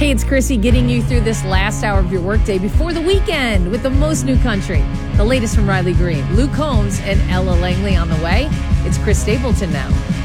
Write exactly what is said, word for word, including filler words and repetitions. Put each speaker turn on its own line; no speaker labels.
Hey, it's Chrissy getting you through this last hour of your workday before the weekend with the most new country. The latest from Riley Green, Luke Combs, and Ella Langley on the way. It's Chris Stapleton now.